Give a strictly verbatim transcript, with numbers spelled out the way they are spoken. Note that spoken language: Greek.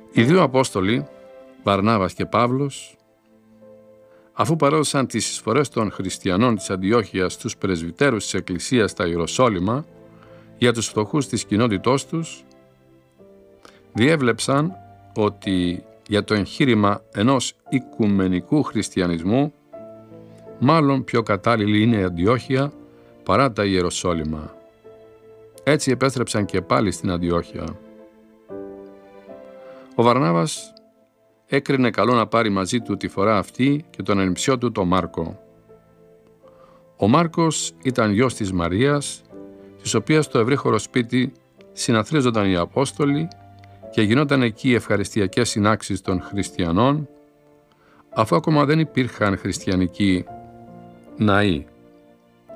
Οι δύο Απόστολοι, Βαρνάβας και Παύλος, αφού παρέδωσαν τις εισφορές των χριστιανών της Αντιόχειας στους πρεσβυτέρους της Εκκλησίας στα Ιεροσόλυμα για τους φτωχούς της κοινότητός τους, διέβλεψαν ότι για το εγχείρημα ενός οικουμενικού χριστιανισμού μάλλον πιο κατάλληλη είναι η Αντιόχεια παρά τα Ιεροσόλυμα. Έτσι επέστρεψαν και πάλι στην Αντιόχεια. Ο Βαρνάβας έκρινε καλό να πάρει μαζί του τη φορά αυτή και τον ανιψιό του τον Μάρκο. Ο Μάρκος ήταν γιος της Μαρίας, της οποίας στο ευρύχωρο σπίτι συναθρίζονταν οι Απόστολοι και γινόταν εκεί οι ευχαριστιακές συνάξεις των χριστιανών, αφού ακόμα δεν υπήρχαν χριστιανικοί ναοί.